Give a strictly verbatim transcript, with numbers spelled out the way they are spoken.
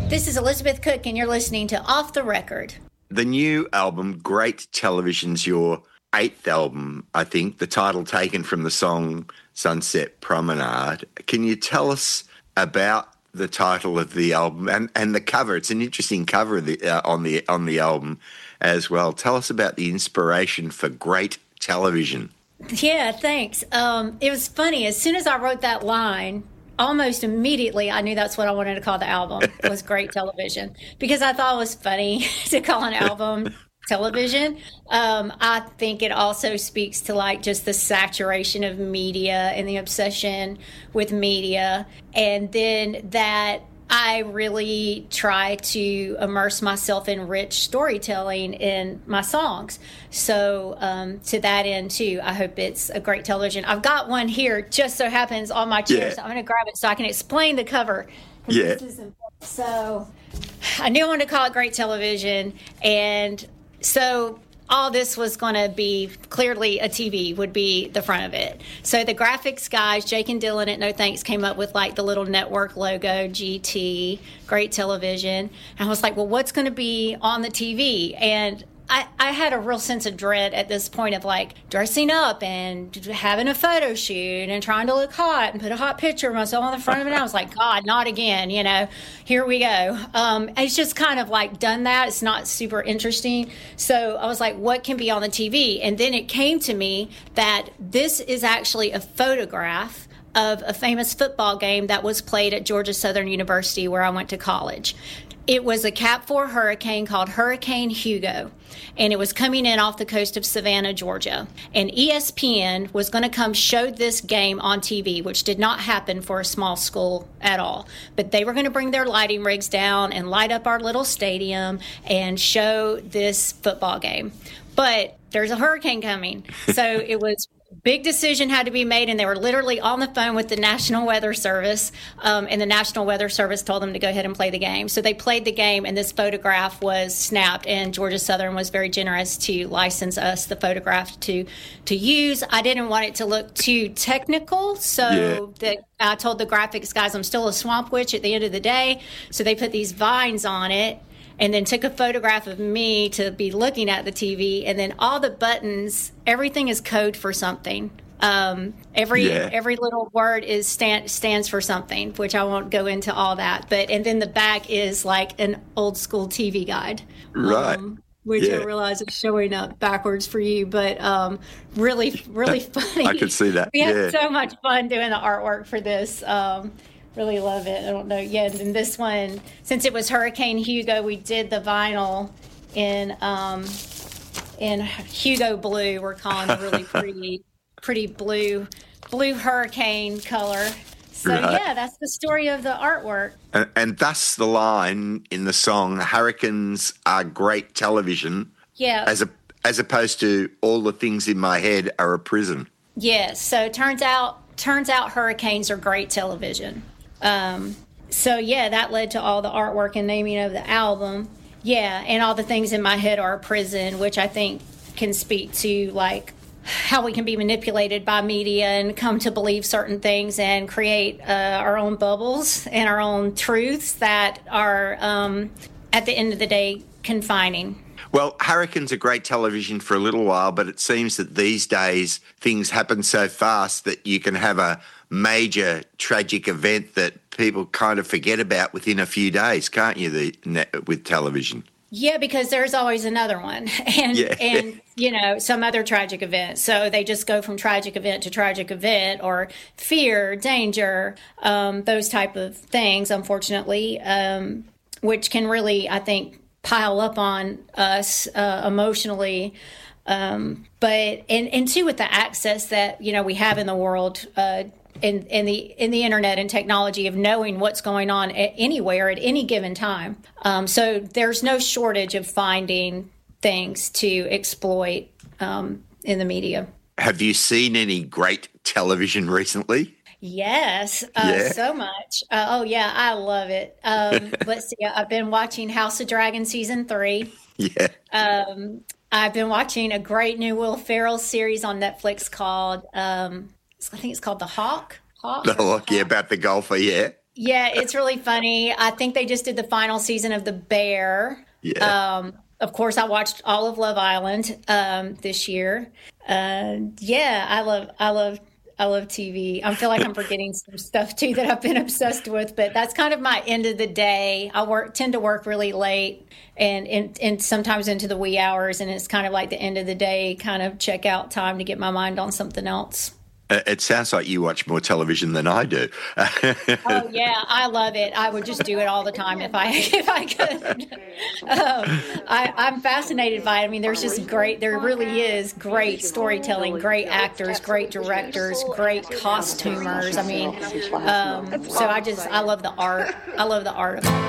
This is Elizabeth Cook, and you're listening to Off the Record. The new album, Great Television's your eighth album, I think, the title taken from the song Sunset Promenade. Can you tell us about the title of the album and, and the cover? It's an interesting cover of the, uh, on the on the album as well. Tell us about the inspiration for Great Television. Yeah, thanks. Um, it was funny. As soon as I wrote that line, almost immediately I knew that's what I wanted to call the album, was Great Television, because I thought it was funny to call an album television. Um, I think it also speaks to like just the saturation of media and the obsession with media. And then that I really try to immerse myself in rich storytelling in my songs. So um, to that end, too, I hope it's a great television. I've got one here, just so happens, on my chair. Yeah. So I'm going to grab it so I can explain the cover. Yeah. This is important. So I knew I wanted to call it Great Television. And so all this was going to be clearly a T V would be the front of it. So the graphics guys, Jake and Dylan at No Thanks, came up with like the little network logo, G T, Great Television. And I was like, well, what's going to be on the T V? And I, I had a real sense of dread at this point of like dressing up and having a photo shoot and trying to look hot and put a hot picture of myself on the front of it. And I was like, God, not again, you know, here we go. Um, it's just kind of like done that. It's not super interesting. So I was like, what can be on the T V? And then it came to me that this is actually a photograph of a famous football game that was played at Georgia Southern University, where I went to college. It was a Cat four hurricane called Hurricane Hugo, and it was coming in off the coast of Savannah, Georgia. And E S P N was going to come show this game on T V, which did not happen for a small school at all. But they were going to bring their lighting rigs down and light up our little stadium and show this football game. But there's a hurricane coming. So it was big decision had to be made, and they were literally on the phone with the National Weather Service, um, and the National Weather Service told them to go ahead and play the game. So they played the game, and this photograph was snapped, and Georgia Southern was very generous to license us the photograph to to use. I didn't want it to look too technical, so yeah. the, I told the graphics guys I'm still a swamp witch at the end of the day, so they put these vines on it, and then took a photograph of me to be looking at the T V, and then all the buttons, everything is code for something. Um, every yeah. every little word is stand, stands for something, which I won't go into all that. But and then the back is like an old school T V guide, right? Um, which yeah. I realize is showing up backwards for you, but um, really, really funny. I could see that. We had yeah. so much fun doing the artwork for this. Um, Really love it. I don't know. Yeah, and this one, since it was Hurricane Hugo, we did the vinyl in um, in Hugo blue. We're calling the really pretty, pretty blue, blue hurricane color. So right. yeah, that's the story of the artwork. And, and thus the line in the song, "Hurricanes are great television." Yeah. As a as opposed to all the things in my head are a prison. Yes. So turns out turns out hurricanes are great television. Um, so yeah, that led to all the artwork and naming of the album. Yeah, and all the things in my head are a prison, which I think can speak to like how we can be manipulated by media and come to believe certain things and create uh, our own bubbles and our own truths that are, um, at the end of the day, confining. Well, hurricanes are great television for a little while, but it seems that these days things happen so fast that you can have a major tragic event that people kind of forget about within a few days, can't you, the, with television? Yeah, because there's always another one and, yeah. and, you know, some other tragic event. So they just go from tragic event to tragic event, or fear, danger, um, those type of things, unfortunately, um, which can really, I think, pile up on us uh, emotionally. Um, but and, and too, with the access that, you know, we have in the world, uh, in, in the in the internet and technology of knowing what's going on at anywhere at any given time. Um, so there's no shortage of finding things to exploit um, in the media. Have you seen any great television recently? Yes, uh, yeah. so much. Uh, oh, yeah, I love it. Um, let's see. I've been watching House of Dragon season three. Yeah. Um, I've been watching a great new Will Ferrell series on Netflix called, um, I think it's called The Hawk. Hawk The Hawk, yeah, about the golfer, yeah. Yeah, it's really funny. I think they just did the final season of The Bear. Yeah. Um, of course, I watched all of Love Island um, this year. Uh, yeah, I love, I love, I love T V. I feel like I'm forgetting some stuff too that I've been obsessed with, but that's kind of my end of the day. I work, tend to work really late and, and, and sometimes into the wee hours, and it's kind of like the end of the day kind of check out time to get my mind on something else. Uh, It sounds like you watch more television than I do. Oh yeah, I love it. I would just do it all the time if I if I could. Um, I, I'm fascinated by it. I mean, there's just great. There really is great storytelling, great actors, great directors, great costumers. I mean, um, so I just I love the art. I love the art of it.